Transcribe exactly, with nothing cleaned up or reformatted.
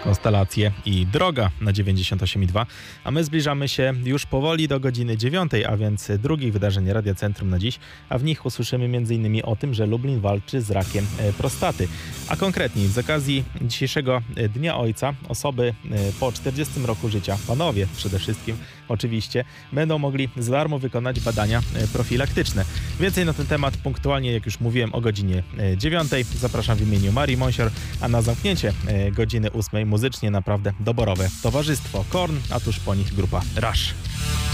Konstelacje i droga na dziewięćdziesiąt osiem i dwa, a my zbliżamy się już powoli do godziny dziewiątej, a więc drugich wydarzeń Radia Centrum na dziś, a w nich usłyszymy m.in. o tym, że Lublin walczy z rakiem prostaty. A konkretniej z okazji dzisiejszego Dnia Ojca osoby po czterdziestym roku życia, panowie przede wszystkim oczywiście, będą mogli za darmo wykonać badania profilaktyczne. Więcej na ten temat punktualnie, jak już mówiłem, o godzinie dziewiątej. Zapraszam w imieniu Marii Monsior, a na zamknięcie godziny ósmej muzycznie naprawdę doborowe towarzystwo Korn, a tuż po nich grupa Rush.